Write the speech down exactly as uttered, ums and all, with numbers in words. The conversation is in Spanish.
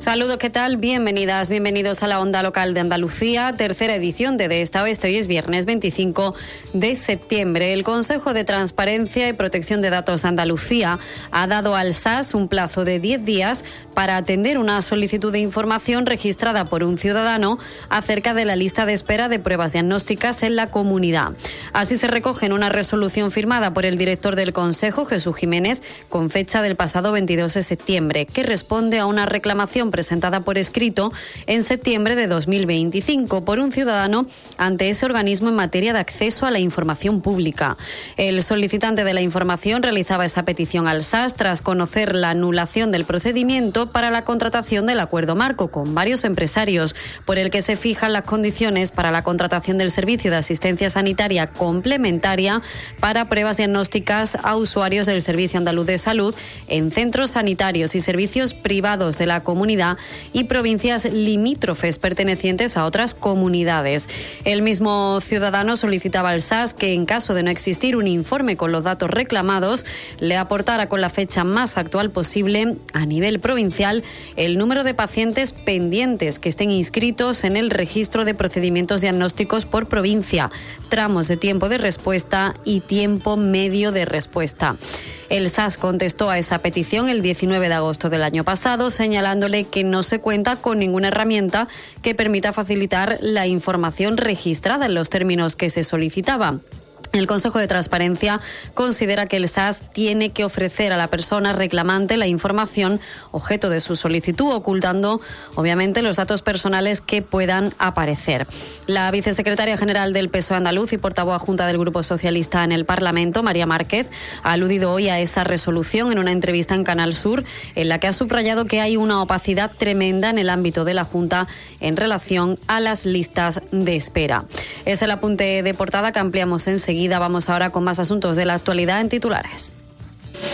Saludos, ¿qué tal? Bienvenidas, bienvenidos a la Onda Local de Andalucía, tercera edición de De Esta Oeste. Hoy es viernes veinticinco de septiembre. El Consejo de Transparencia y Protección de Datos de Andalucía ha dado al S A S un plazo de diez días para atender una solicitud de información registrada por un ciudadano acerca de la lista de espera de pruebas diagnósticas en la comunidad. Así se recoge en una resolución firmada por el director del Consejo, Jesús Jiménez, con fecha del pasado veintidós de septiembre, que responde a una reclamación presentada por escrito en septiembre de dos mil veinticinco por un ciudadano ante ese organismo en materia de acceso a la información pública. El solicitante de la información realizaba esa petición al S A S tras conocer la anulación del procedimiento para la contratación del acuerdo marco con varios empresarios, por el que se fijan las condiciones para la contratación del servicio de asistencia sanitaria complementaria para pruebas diagnósticas a usuarios del Servicio Andaluz de Salud en centros sanitarios y servicios privados de la comunidad y provincias limítrofes pertenecientes a otras comunidades. El mismo ciudadano solicitaba al S A S que, en caso de no existir un informe con los datos reclamados, le aportara con la fecha más actual posible a nivel provincial el número de pacientes pendientes que estén inscritos en el registro de procedimientos diagnósticos por provincia, tramos de tiempo de respuesta y tiempo medio de respuesta. El S A S contestó a esa petición el diecinueve de agosto del año pasado, señalándole que no se cuenta con ninguna herramienta que permita facilitar la información registrada en los términos que se solicitaba. El Consejo de Transparencia considera que el S A S tiene que ofrecer a la persona reclamante la información objeto de su solicitud, ocultando, obviamente, los datos personales que puedan aparecer. La vicesecretaria general del P S O E andaluz y portavoz adjunta del Grupo Socialista en el Parlamento, María Márquez, ha aludido hoy a esa resolución en una entrevista en Canal Sur, en la que ha subrayado que hay una opacidad tremenda en el ámbito de la Junta en relación a las listas de espera. Es el apunte de portada que ampliamos enseguida. Vamos ahora con más asuntos de la actualidad en titulares.